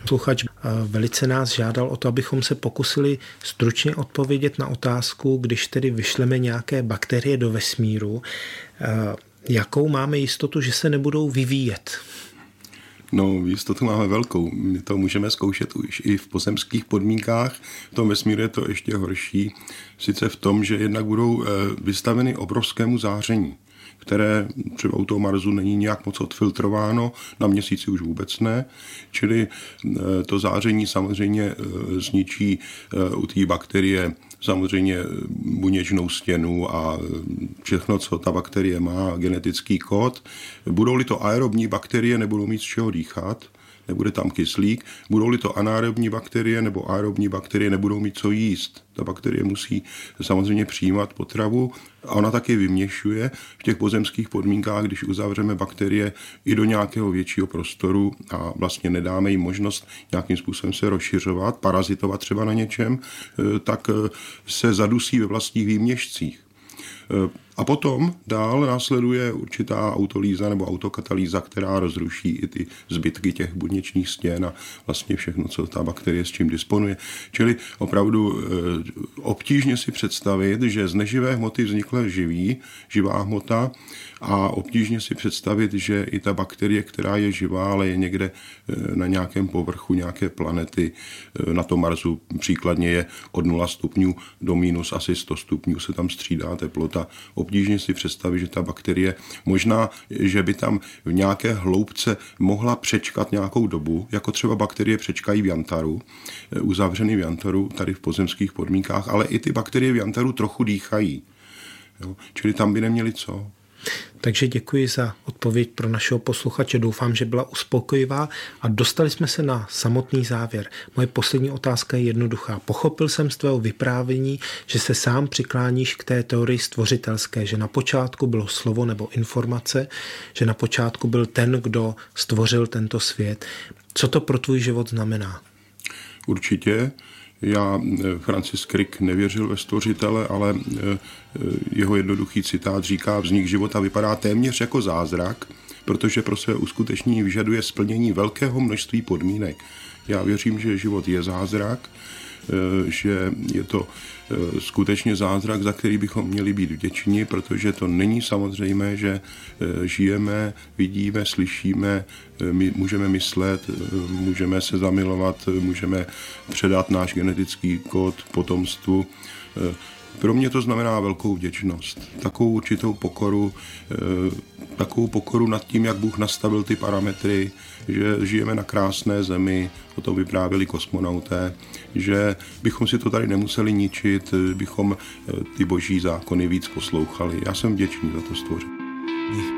posluchač velice nás žádal o to, abychom se pokusili stručně odpovědět na otázku, když tedy vyšleme nějaké bakterie do vesmíru, jakou máme jistotu, že se nebudou vyvíjet? No, jistotu máme velkou. My to můžeme zkoušet už i v pozemských podmínkách. V tom vesmíru je to ještě horší. Sice v tom, že jednak budou vystaveny obrovskému záření, které třeba u toho Marsu není nějak moc odfiltrováno, na Měsíci už vůbec ne. Čili to záření samozřejmě zničí u té bakterie samozřejmě buněčnou stěnu a všechno, co ta bakterie má, genetický kód. Budou-li to aerobní bakterie, nebudou mít z čeho dýchat, nebude tam kyslík. Budou-li to anaerobní bakterie nebo aerobní bakterie, nebudou mít co jíst. Ta bakterie musí samozřejmě přijímat potravu a ona taky vyměšuje v těch pozemských podmínkách, když uzavřeme bakterie i do nějakého většího prostoru a vlastně nedáme jim možnost nějakým způsobem se rozšiřovat, parazitovat třeba na něčem, tak se zadusí ve vlastních výměšcích. A potom dál následuje určitá autolýza nebo autokatalýza, která rozruší i ty zbytky těch buněčných stěn a vlastně všechno, co ta bakterie s čím disponuje. Čili opravdu obtížně si představit, že z neživé hmoty vznikla živá hmota a obtížně si představit, že i ta bakterie, která je živá, ale je někde na nějakém povrchu nějaké planety, na tom Marsu příkladně je od 0 stupňů do minus asi 100 stupňů se tam střídá teplota. Obtížně si představit, že ta bakterie možná, že by tam v nějaké hloubce mohla přečkat nějakou dobu, jako třeba bakterie přečkají v jantaru, uzavřený v jantaru tady v pozemských podmínkách, ale i ty bakterie v jantaru trochu dýchají. Jo? Čili tam by neměli co. Takže děkuji za odpověď pro našeho posluchače. Doufám, že byla uspokojivá a dostali jsme se na samotný závěr. Moje poslední otázka je jednoduchá. Pochopil jsem z tvého vyprávění, že se sám přikláníš k té teorii stvořitelské, že na počátku bylo slovo nebo informace, že na počátku byl ten, kdo stvořil tento svět. Co to pro tvůj život znamená? Určitě. Francis Crick nevěřil ve stvořitele, ale jeho jednoduchý citát říká: vznik života vypadá téměř jako zázrak, protože pro své uskutečnění vyžaduje splnění velkého množství podmínek. Já věřím, že život je zázrak, že je to skutečně zázrak, za který bychom měli být vděční, protože to není samozřejmé, že žijeme, vidíme, slyšíme, my můžeme myslet, můžeme se zamilovat, můžeme předat náš genetický kód potomstvu. Pro mě to znamená velkou vděčnost, takovou určitou pokoru nad tím, jak Bůh nastavil ty parametry, že žijeme na krásné zemi, o tom vyprávěli kosmonauté, že bychom si to tady nemuseli ničit, bychom ty boží zákony víc poslouchali. Já jsem vděčný za to stvoření.